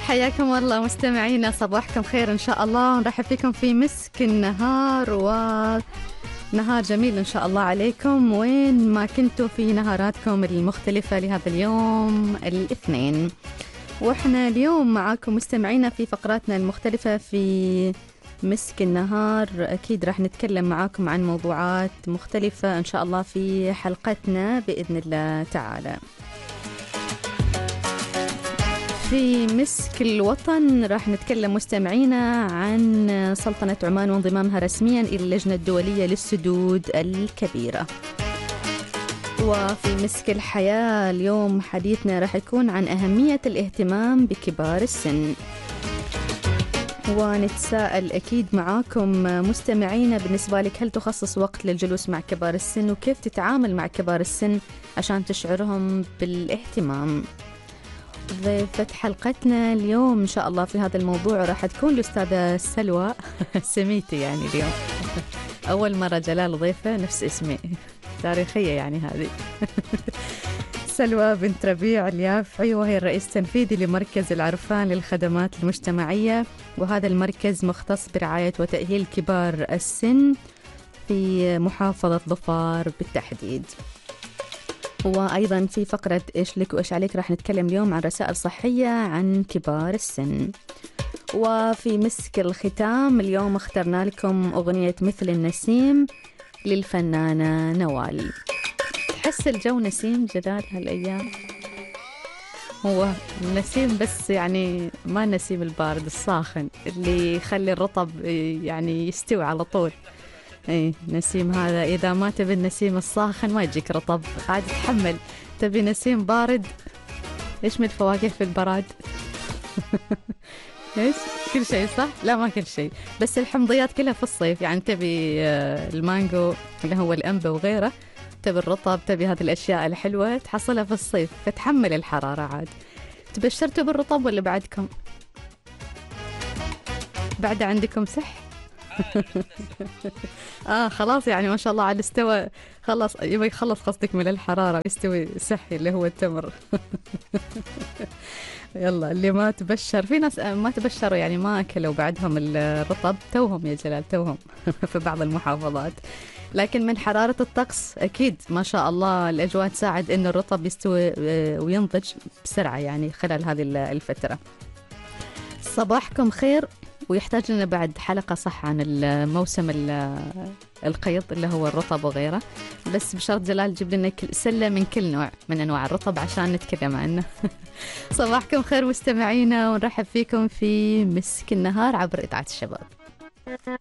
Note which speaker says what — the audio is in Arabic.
Speaker 1: حياكم الله مستمعينا، صباحكم خير إن شاء الله. نرحب فيكم في مسك النهار، ونهار جميل إن شاء الله عليكم وين ما كنتوا في نهاراتكم المختلفة لهذا اليوم الاثنين. وإحنا اليوم معاكم مستمعينا في فقراتنا المختلفة في مسك النهار. أكيد راح نتكلم معاكم عن موضوعات مختلفة إن شاء الله في حلقتنا بإذن الله تعالى. في مسك الوطن راح نتكلم مستمعينا عن سلطنة عمان وانضمامها رسميا إلى اللجنة الدولية للسدود الكبيرة. وفي مسك الحياة اليوم حديثنا راح يكون عن أهمية الاهتمام بكبار السن. ونتساءل أكيد معاكم مستمعينا، بالنسبة لك هل تخصص وقت للجلوس مع كبار السن، وكيف تتعامل مع كبار السن عشان تشعرهم بالاهتمام؟ ضيفة حلقتنا اليوم إن شاء الله في هذا الموضوع راح تكون الأستاذة سلوى سميتي. يعني اليوم أول مرة جلال ضيفة نفس اسمي، تاريخية يعني هذه. سلوى بنت ربيع اليافعي، وهي الرئيس التنفيذي لمركز العرفان للخدمات المجتمعية، وهذا المركز مختص برعاية وتأهيل كبار السن في محافظة ظفار بالتحديد. وأيضا في فقرة إيش لك وإيش عليك راح نتكلم اليوم عن رسائل صحية عن كبار السن. وفي مسك الختام اليوم اخترنا لكم أغنية مثل النسيم للفنانة نوال. تحس الجو نسيم جلال هالأيام؟ هو نسيم بس يعني ما النسيم البارد الساخن اللي يخلي الرطب يعني يستوي على طول. اي نسيم هذا، اذا ما تبي النسيم الساخن ما يجيك رطب، عاد تحمل. تبي نسيم بارد، ايش من الفواكه في البراد؟ ايش كل شيء صح؟ لا ما كل شيء، بس الحمضيات كلها في الصيف. يعني تبي المانجو اللي هو الأنبة وغيره، تبي الرطب، تبي هذه الأشياء الحلوة تحصلها في الصيف فتحمل الحرارة. عاد تبشرتوا بالرطب ولا بعدكم؟ بعد عندكم صح؟ خلاص يعني ما شاء الله على استوى، خلاص يبغى يخلص قصدك من الحرارة، يستوي صحي اللي هو التمر. يلا اللي ما تبشر، في ناس ما تبشروا يعني ما أكلوا بعدهم الرطب، توهم يا جلال توهم. في بعض المحافظات، لكن من حرارة الطقس أكيد ما شاء الله الأجواء تساعد إنه الرطب يستوي وينضج بسرعة يعني خلال هذه الفترة. صباحكم خير. ويحتاج لنا بعد حلقة صح عن الموسم القيض اللي هو الرطب وغيره، بس بشرط جلال جيب لنا سلة من كل نوع من أنواع الرطب عشان نتكلم عنه. صباحكم خير مستمعينا، ونرحب فيكم في مسك النهار عبر إذاعة الشباب.